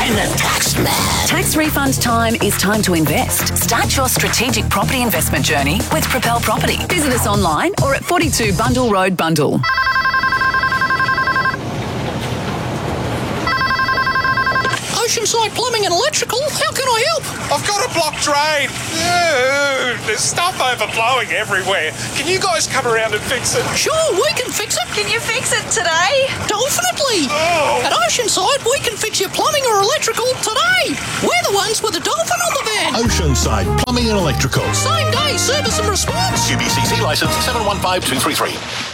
and the tax man. Tax refund time is time to invest. Start your strategic property investment journey with Propel Property. Visit us online or at 42 Bundle Road, Bundle. Oceanside Plumbing and Electrical, how can I help? I've got a blocked drain. There's stuff overflowing everywhere. Can you guys come around and fix it? Sure, we can fix it. Can you fix it today? Definitely. At Oceanside, we can fix your plumbing or electrical today. We're the ones with the dolphin on the van. Oceanside Plumbing and Electrical. Same day service and response. QBCC licence 715233.